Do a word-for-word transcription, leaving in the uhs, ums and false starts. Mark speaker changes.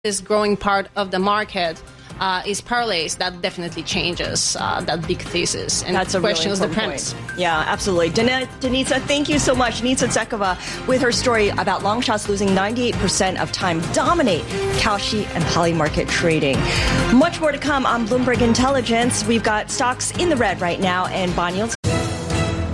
Speaker 1: this growing part of the market uh, is parlays, that definitely changes uh, that big thesis and
Speaker 2: That's a
Speaker 1: questions
Speaker 2: really
Speaker 1: the premise.
Speaker 2: Point. Yeah, absolutely. Den- Denitsa, thank you so much. Denitsa Zekova with her story about long shots losing ninety-eight percent of time dominate Kalshi and poly market trading. Much more to come on Bloomberg Intelligence. We've got stocks in the red right now and bond yields